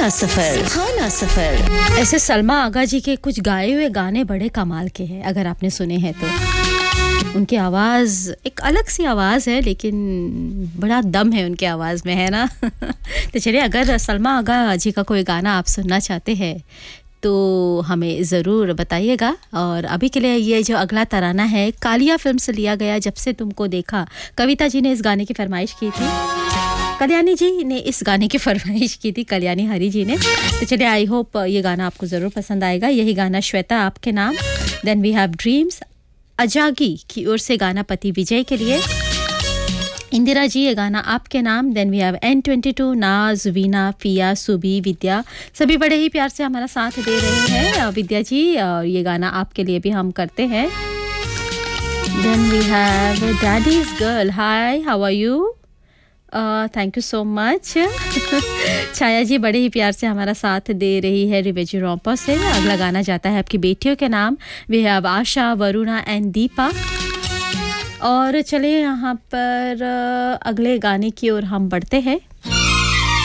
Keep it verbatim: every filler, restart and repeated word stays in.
सुहाना सफर सुहाना सफर। ऐसे सलमा आगा जी के कुछ गाए हुए गाने बड़े कमाल के हैं, अगर आपने सुने हैं तो। उनकी आवाज़ एक अलग सी आवाज़ है, लेकिन बड़ा दम है उनकी आवाज़ में, है ना। तो चलिए, अगर सलमा आगा जी का कोई गाना आप सुनना चाहते हैं तो हमें ज़रूर बताइएगा। और अभी के लिए ये जो अगला तराना है कालिया फिल्म से लिया गया, जब से तुमको देखा। कविता जी ने इस गाने की फरमाइश की थी, कल्याणी जी ने इस गाने की फरमाइश की थी, कल्याणी हरी जी ने। तो चलिए, आई होप ये गाना आपको ज़रूर पसंद आएगा। यही गाना श्वेता आपके नाम, देन वी हैव ड्रीम्स अजागी की ओर से गाना पति विजय के लिए। इंदिरा जी ये गाना आपके नाम, then we have an twenty two नाज वीना फिया सुबी विद्या, सभी बड़े ही प्यार से हमारा साथ दे रहे हैं विद्या जी, और ये गाना आपके लिए भी हम करते हैं। Then we have daddies girl, hi how are you, thank you so much. छाया जी बड़े ही प्यार से हमारा साथ दे रही है रिवेजी रोंपा से। अगला गाना जाता है आपकी बेटियों के नाम, we have Asha Varuna and Deepa. और चले यहाँ पर अगले गाने की ओर हम बढ़ते हैं।